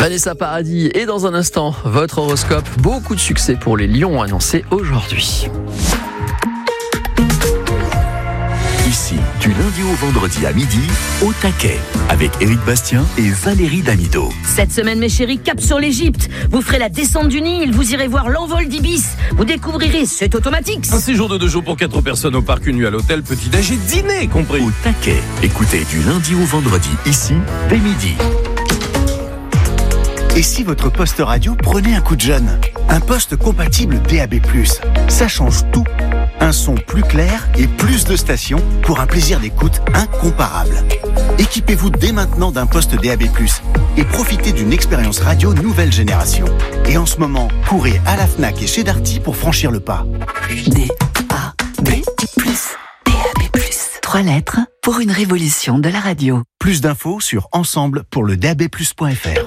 Vanessa Paradis et dans un instant, votre horoscope. Beaucoup de succès pour les lions annoncés aujourd'hui. Ici, du lundi au vendredi à midi, au taquet, avec Éric Bastien et Valérie Damido. Cette semaine, mes chéris, cap sur l'Égypte. Vous ferez la descente du Nil, vous irez voir l'envol d'Ibis. Vous découvrirez, c'est automatique. Un séjour de 2 jours pour 4 personnes au parc, une nuit à l'hôtel, petit-déj et dîner compris. Au taquet, écoutez du lundi au vendredi, ici, dès midi. Et si votre poste radio prenait un coup de jeune ? Un poste compatible DAB+, ça change tout. Un son plus clair et plus de stations pour un plaisir d'écoute incomparable. Équipez-vous dès maintenant d'un poste DAB+, et profitez d'une expérience radio nouvelle génération. Et en ce moment, courez à la Fnac et chez Darty pour franchir le pas. DAB+. 3 lettres pour une révolution de la radio. Plus d'infos sur ensemble pour le DABplus.fr.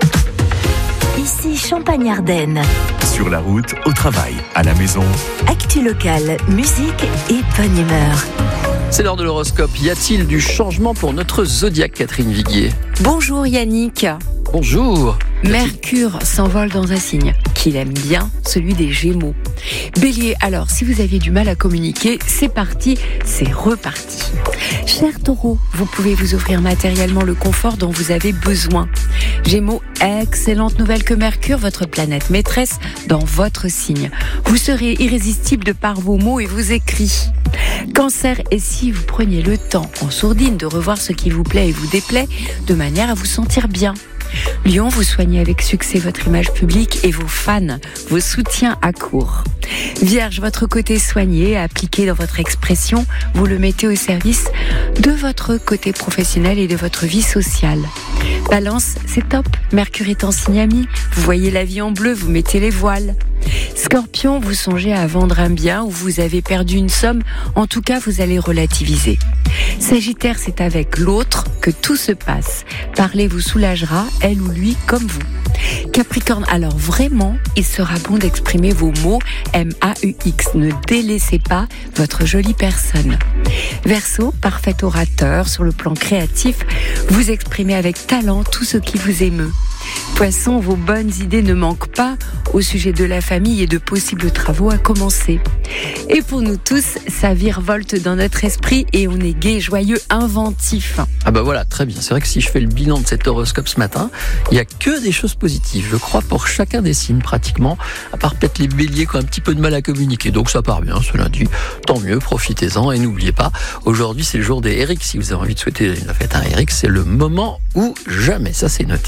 Ici Champagne-Ardenne. Sur la route, au travail, à la maison. Actu locale, musique et bonne humeur. C'est l'heure de l'horoscope. Y a-t-il du changement pour notre zodiaque, Catherine Viguier ? Bonjour Yannick. Bonjour. Mercure s'envole dans un signe qu'il aime bien, celui des Gémeaux. Bélier, alors si vous aviez du mal à communiquer, c'est parti, c'est reparti. Cher Taureau, vous pouvez vous offrir matériellement le confort dont vous avez besoin. Gémeaux, excellente nouvelle que Mercure, votre planète maîtresse, dans votre signe. Vous serez irrésistible de par vos mots et vos écrits. Cancer, et si vous preniez le temps en sourdine de revoir ce qui vous plaît et vous déplaît, de manière à vous sentir bien. Lion, vous soignez avec succès votre image publique et vos fans, vos soutiens à court. Vierge, votre côté soigné, appliqué dans votre expression, vous le mettez au service de votre côté professionnel et de votre vie sociale. Balance, c'est top, Mercure est en signe ami, vous voyez la vie en bleu, vous mettez les voiles. Scorpion, vous songez à vendre un bien ou vous avez perdu une somme, en tout cas vous allez relativiser. Sagittaire, c'est avec l'autre que tout se passe. Parler vous soulagera, elle ou lui comme vous. Capricorne, alors vraiment, il sera bon d'exprimer vos mots MAUX. Ne délaissez pas votre jolie personne. Verseau, parfait orateur sur le plan créatif, vous exprimez avec talent tout ce qui vous émeut. Poisson, vos bonnes idées ne manquent pas au sujet de la famille et de possibles travaux à commencer. Et pour nous tous, ça virevolte dans notre esprit et on est gai, joyeux, inventif. Ah bah voilà, très bien. C'est vrai que si je fais le bilan de cet horoscope ce matin, il n'y a que des choses positives, je crois, pour chacun des signes pratiquement, à part peut-être les béliers qui ont un petit peu de mal à communiquer. Donc ça part bien ce lundi, tant mieux, profitez-en et n'oubliez pas, aujourd'hui c'est le jour des Eric. Si vous avez envie de souhaiter la fête à un Eric, c'est le moment ou jamais, ça c'est noté.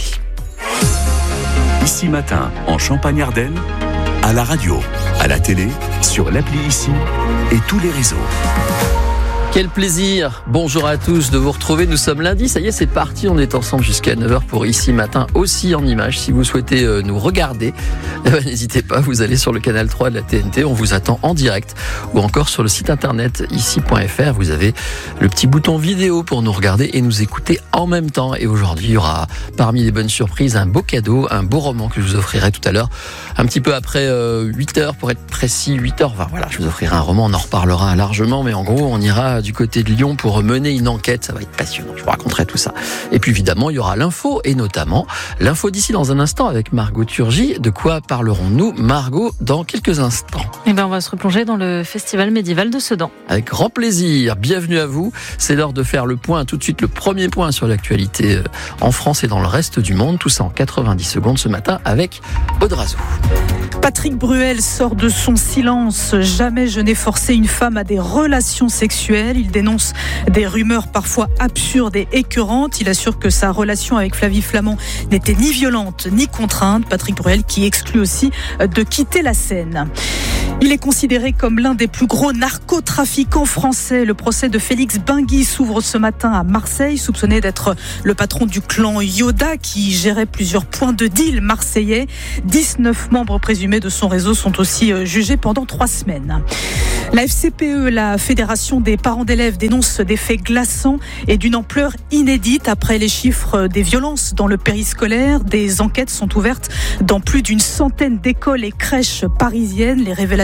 Ici matin, en Champagne-Ardenne, à la radio, à la télé, sur l'appli Ici et tous les réseaux. Quel plaisir, bonjour à tous de vous retrouver, nous sommes lundi, ça y est c'est parti, on est ensemble jusqu'à 9h pour Ici Matin, aussi en images. Si vous souhaitez nous regarder, n'hésitez pas, vous allez sur le canal 3 de la TNT, on vous attend en direct, ou encore sur le site internet ici.fr, vous avez le petit bouton vidéo pour nous regarder et nous écouter en même temps. Et aujourd'hui il y aura parmi les bonnes surprises un beau cadeau, un beau roman que je vous offrirai tout à l'heure, un petit peu après 8h pour être précis, 8h20, voilà, je vous offrirai un roman, on en reparlera largement, mais en gros on ira du côté de Lyon pour mener une enquête, ça va être passionnant, je vous raconterai tout ça. Et puis évidemment, il y aura l'info, et notamment l'info d'ici dans un instant avec Margot Turgy. De quoi parlerons-nous, Margot, dans quelques instants? Eh bien, on va se replonger dans le festival médiéval de Sedan. Avec grand plaisir, bienvenue à vous. C'est l'heure de faire le point, tout de suite le premier point sur l'actualité en France et dans le reste du monde. Tout ça en 90 secondes ce matin avec Audrazou. Patrick Bruel sort de son silence. Jamais je n'ai forcé une femme à des relations sexuelles. Il dénonce des rumeurs parfois absurdes et écœurantes. Il assure que sa relation avec Flavie Flament n'était ni violente ni contrainte. Patrick Bruel qui exclut aussi de quitter la scène. Il est considéré comme l'un des plus gros narcotrafiquants français. Le procès de Félix Benguy s'ouvre ce matin à Marseille, soupçonné d'être le patron du clan Yoda qui gérait plusieurs points de deal marseillais. 19 membres présumés de son réseau sont aussi jugés pendant 3 semaines. La FCPE, la Fédération des parents d'élèves, dénonce des faits glaçants et d'une ampleur inédite. Après les chiffres des violences dans le périscolaire, des enquêtes sont ouvertes dans plus d'une centaine d'écoles et crèches parisiennes. Les révélations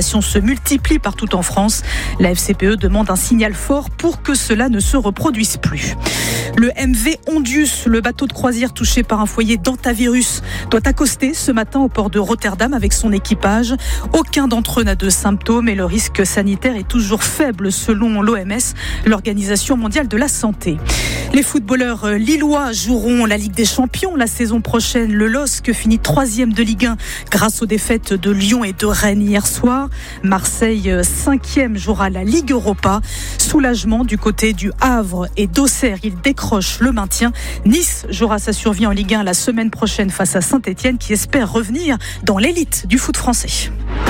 contaminations se multiplient partout en France. La FCPE demande un signal fort pour que cela ne se reproduise plus. Le MV Ondius, le bateau de croisière touché par un foyer d'hantavirus, doit accoster ce matin au port de Rotterdam avec son équipage. Aucun d'entre eux n'a de symptômes et le risque sanitaire est toujours faible selon l'OMS, l'Organisation mondiale de la santé. Les footballeurs lillois joueront la Ligue des Champions la saison prochaine. Le LOSC finit 3e de Ligue 1 grâce aux défaites de Lyon et de Rennes hier soir. Marseille, 5e, jouera la Ligue Europa. Soulagement du côté du Havre et d'Auxerre. Il décroche le maintien. Nice jouera sa survie en Ligue 1 la semaine prochaine face à Saint-Etienne qui espère revenir dans l'élite du foot français.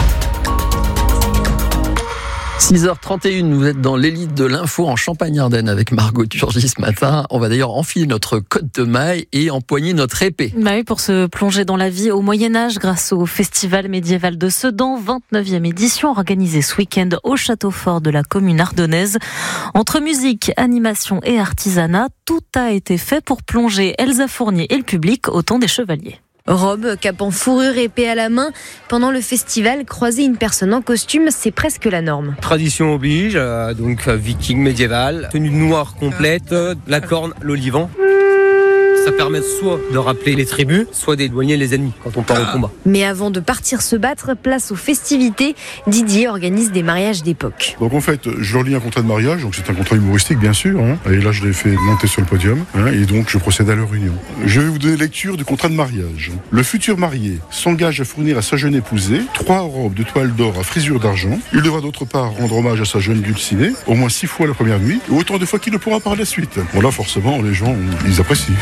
6h31, vous êtes dans l'élite de l'info en Champagne-Ardenne avec Margot Turgy ce matin. On va d'ailleurs enfiler notre cotte de maille et empoigner notre épée. Bah oui, pour se plonger dans la vie au Moyen-Âge grâce au Festival médiéval de Sedan, 29e édition organisée ce week-end au château fort de la commune ardennaise. Entre musique, animation et artisanat, tout a été fait pour plonger Elsa Fournier et le public au temps des chevaliers. Robe, cape en fourrure, épée à la main. Pendant le festival, croiser une personne en costume, c'est presque la norme. Tradition oblige, donc viking médiéval, tenue noire complète, la corne, l'olivan. Ça permet soit de rappeler les tribus, soit d'éloigner les ennemis quand on part au combat. Mais avant de partir se battre, place aux festivités. Didier organise des mariages d'époque. Donc en fait, je leur lis un contrat de mariage, donc c'est un contrat humoristique bien sûr, et là je l'ai fait monter sur le podium, et donc je procède à leur union. Je vais vous donner lecture du contrat de mariage. Le futur marié s'engage à fournir à sa jeune épousée 3 robes de toile d'or à frisure d'argent. Il devra d'autre part rendre hommage à sa jeune dulcinée, au moins 6 fois la première nuit, et autant de fois qu'il le pourra par la suite. Bon là forcément les gens, ils apprécient.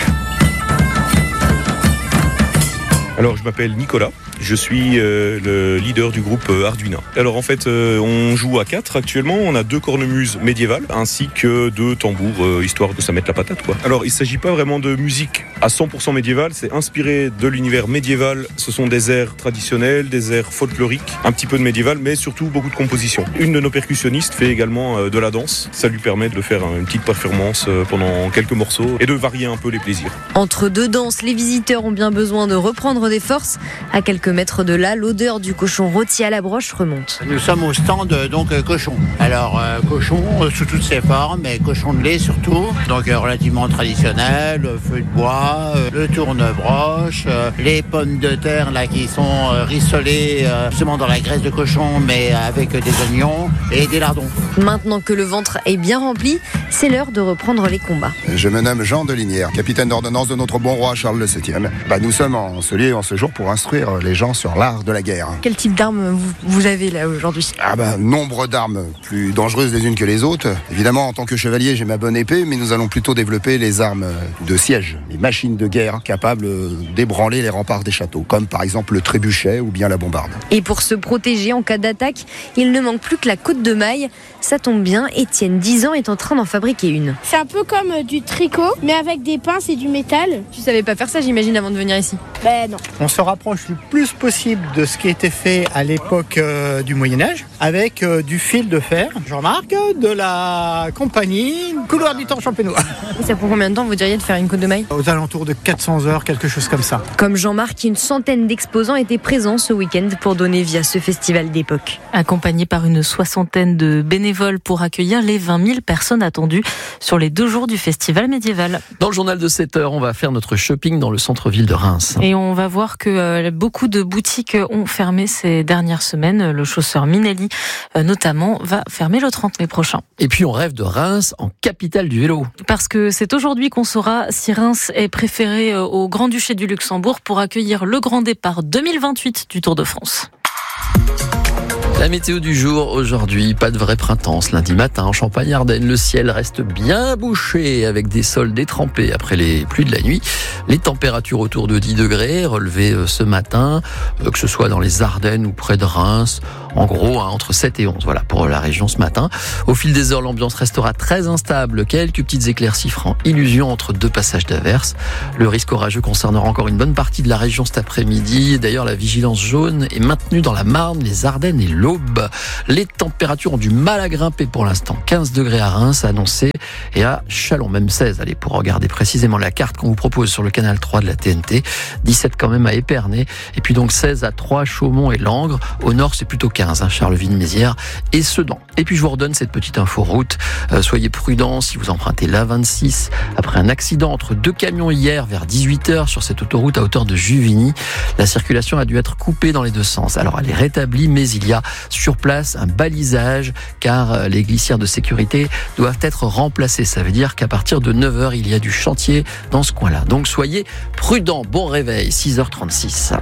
Alors je m'appelle Nicolas, je suis le leader du groupe Arduino. Alors en fait on joue à 4 actuellement, on a 2 cornemuses médiévales ainsi que 2 tambours histoire de ça mettre la patate quoi. Alors il ne s'agit pas vraiment de musique à 100% médiévale, c'est inspiré de l'univers médiéval, ce sont des airs traditionnels, des airs folkloriques, un petit peu de médiéval mais surtout beaucoup de compositions. Une de nos percussionnistes fait également de la danse, ça lui permet de faire une petite performance pendant quelques morceaux et de varier un peu les plaisirs. Entre 2 danses, les visiteurs ont bien besoin de reprendre des forces. À quelques mètres de là, l'odeur du cochon rôti à la broche remonte. Nous sommes au stand cochon. Alors cochon sous toutes ses formes, mais cochon de lait surtout. Donc relativement traditionnel, feu de bois, le tourne-broche, les pommes de terre là qui sont rissolées justement dans la graisse de cochon, mais avec des oignons et des lardons. Maintenant que le ventre est bien rempli, c'est l'heure de reprendre les combats. Je me nomme Jean de Linière, capitaine d'ordonnance de notre bon roi Charles VII. Nous sommes en ce lieu, en ce jour, pour instruire les gens sur l'art de la guerre. Quel type d'armes vous avez là aujourd'hui ? Nombre d'armes plus dangereuses les unes que les autres. Évidemment, en tant que chevalier, j'ai ma bonne épée, mais nous allons plutôt développer les armes de siège, les machines de guerre capables d'ébranler les remparts des châteaux, comme par exemple le trébuchet ou bien la bombarde. Et pour se protéger en cas d'attaque, il ne manque plus que la côte de maille. Ça tombe bien, Étienne, 10 ans, est en train d'en fabriquer une. C'est un peu comme du tricot, mais avec des pinces et du métal. Tu savais pas faire ça, j'imagine, avant de venir ici ? Non. On se rapproche le plus possible de ce qui était fait à l'époque du Moyen-Âge, avec du fil de fer, Jean-Marc, de la compagnie Couloir du Temps champenois. Et ça prend combien de temps, vous diriez, de faire une côte de maille ? Aux alentours de 400 heures, quelque chose comme ça. Comme Jean-Marc, une centaine d'exposants étaient présents ce week-end pour donner vie à ce festival d'époque. Accompagné par une 60aine de bénévoles pour accueillir les 20 000 personnes attendues sur les 2 jours du festival médiéval. Dans le journal de 7h, on va faire notre shopping dans le centre-ville de Reims. Et on va voir que beaucoup de boutiques ont fermé ces dernières semaines. Le chausseur Minelli, notamment, va fermer le 30 mai prochain. Et puis on rêve de Reims en capitale du vélo. Parce que c'est aujourd'hui qu'on saura si Reims est préféré au Grand-Duché du Luxembourg pour accueillir le grand départ 2028 du Tour de France. La météo du jour aujourd'hui, pas de vrai printemps ce lundi matin en Champagne-Ardenne. Le ciel reste bien bouché avec des sols détrempés après les pluies de la nuit. Les températures autour de 10 degrés relevées ce matin, que ce soit dans les Ardennes ou près de Reims. En gros, entre 7 et 11, voilà, pour la région ce matin. Au fil des heures, l'ambiance restera très instable. Quelques petites éclaircies feront illusion entre 2 passages d'averses. Le risque orageux concernera encore une bonne partie de la région cet après-midi. D'ailleurs, la vigilance jaune est maintenue dans la Marne, les Ardennes et l'Aube. Les températures ont du mal à grimper pour l'instant. 15 degrés à Reims annoncé et à Châlons, même 16. Allez, pour regarder précisément la carte qu'on vous propose sur le canal 3 de la TNT. 17 quand même à Épernay. Et puis donc 16 à Troyes, Chaumont et Langres. Au nord, c'est plutôt 15 A15, Charleville-Mézières et Sedan. Et puis je vous redonne cette petite info route. Soyez prudents si vous empruntez l'A26 après un accident entre deux camions hier vers 18h sur cette autoroute à hauteur de Juvigny. La circulation a dû être coupée dans les deux sens. Alors elle est rétablie, mais il y a sur place un balisage car les glissières de sécurité doivent être remplacées. Ça veut dire qu'à partir de 9h, il y a du chantier dans ce coin-là. Donc soyez prudents. Bon réveil, 6h36.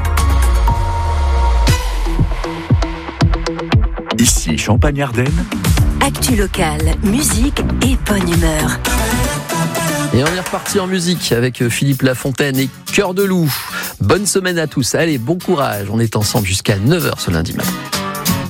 Ici Champagne-Ardenne. Actu locale, musique et bonne humeur. Et on est reparti en musique avec Philippe Lafontaine et Cœur de Loup. Bonne semaine à tous. Allez, bon courage. On est ensemble jusqu'à 9h ce lundi matin.